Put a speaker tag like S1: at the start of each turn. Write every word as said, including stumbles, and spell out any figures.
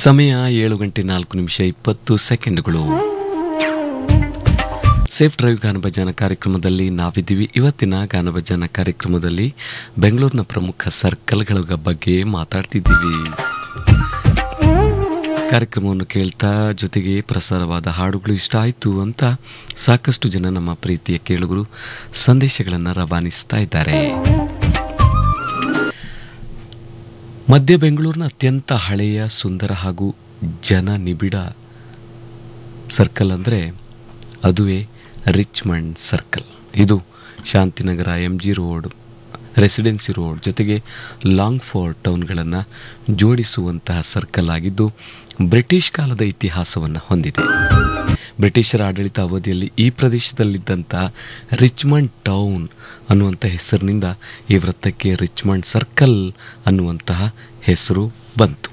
S1: ಸಮಯ ಏಳು ಗಂಟೆ ನಾಲ್ಕು ನಿಮಿಷ ಇಪ್ಪತ್ತು ಸೆಕೆಂಡ್ಗಳು. ಸೇಫ್ ಡ್ರೈವ್ ಗಾನಭಜನ ಕಾರ್ಯಕ್ರಮದಲ್ಲಿ ನಾವಿದ್ದೀವಿ. ಇವತ್ತಿನ ಗಾನಭಜನ ಕಾರ್ಯಕ್ರಮದಲ್ಲಿ ಬೆಂಗಳೂರಿನ ಪ್ರಮುಖ ಸರ್ಕಲ್ಗಳ ಬಗ್ಗೆ ಮಾತಾಡ್ತಿದ್ದೀವಿ. ಕಾರ್ಯಕ್ರಮವನ್ನು ಕೇಳ್ತಾ ಜೊತೆಗೆ ಪ್ರಸಾರವಾದ ಹಾಡುಗಳು ಇಷ್ಟ ಆಯಿತು ಅಂತ ಸಾಕಷ್ಟು ಜನ ನಮ್ಮ ಪ್ರೀತಿಯ ಕೇಳುಗರು ಸಂದೇಶಗಳನ್ನು ರವಾನಿಸ್ತಾ ಇದ್ದಾರೆ. ಮಧ್ಯ ಬೆಂಗಳೂರಿನ ಅತ್ಯಂತ ಹಳೆಯ ಸುಂದರ ಹಾಗೂ ಜನ ನಿಬಿಡ ಸರ್ಕಲ್ ಅಂದರೆ ಅದುವೇ ರಿಚ್ಮಂಡ್ ಸರ್ಕಲ್. ಇದು Shantinagar, M G road, residency road ಜೊತೆಗೆ ಲಾಂಗ್ ಫೋರ್ಟ್ ಟೌನ್ಗಳನ್ನು ಜೋಡಿಸುವಂತಹ ಸರ್ಕಲ್ ಆಗಿದ್ದು ಬ್ರಿಟಿಷ್ ಕಾಲದ ಇತಿಹಾಸವನ್ನು ಹೊಂದಿದೆ. ಬ್ರಿಟಿಷರ ಆಡಳಿತ ಅವಧಿಯಲ್ಲಿ ಈ ಪ್ರದೇಶದಲ್ಲಿದ್ದಂತಹ ರಿಚ್ಮಂಡ್ ಟೌನ್ ಅನ್ನುವಂಥ ಹೆಸರಿನಿಂದ ಈ ವೃತ್ತಕ್ಕೆ ರಿಚ್ಮಂಡ್ ಸರ್ಕಲ್ ಅನ್ನುವಂತಹ ಹೆಸರು ಬಂತು.